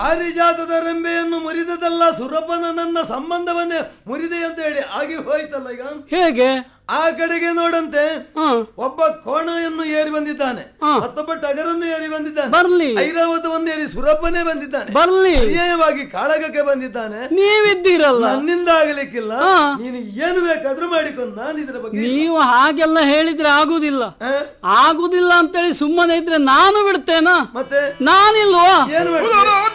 ಪಾರಿಜಾತದ ರೆಂಬೆಯನ್ನು ಮುರಿದದಲ್ಲ, ಸುರಪನ ನನ್ನ ಸಂಬಂಧವನ್ನೇ ಮುರಿದೆ ಅಂತ ಹೇಳಿ ಆಗಿ ಹೋಯ್ತಲ್ಲ. ಈಗ ಹೇಗೆ? ಆ ಕಡೆಗೆ ನೋಡಂತೆ ಒಬ್ಬ ಕೋಣವನ್ನು ಏರಿ ಬಂದಿದ್ದಾನೆ, ಮತ್ತೊಬ್ಬ ಟಗರನ್ನು ಏರಿ ಬಂದಿದ್ದಾನೆ, ಬರ್ಲಿ. ಐರಾವತವನ್ನು ಏರಿ ಸುರಪ್ಪನೇ ಬಂದಿದ್ದಾನೆ, ಬರ್ಲಿ. ಪರ್ಯಾಯವಾಗಿ ಕಾಳಗಕ್ಕೆ ಬಂದಿದ್ದಾನೆ. ನೀವಿದ್ದೀರಲ್ಲ, ನನ್ನಿಂದ ಆಗಲಿಕ್ಕಿಲ್ಲ, ನೀನು ಏನು ಬೇಕಾದ್ರೂ ಮಾಡಿಕೊಂಡು ನಾನು ಇದರ ಬಗ್ಗೆ. ನೀವು ಹಾಗೆಲ್ಲ ಹೇಳಿದ್ರೆ ಆಗುದಿಲ್ಲ, ಆಗುದಿಲ್ಲ ಅಂತೇಳಿ ಸುಮ್ಮನೆ ಇದ್ರೆ ನಾನು ಬಿಡ್ತೇನಾ? ಮತ್ತೆ ನಾನಿಲ್ವಾ? ಏನು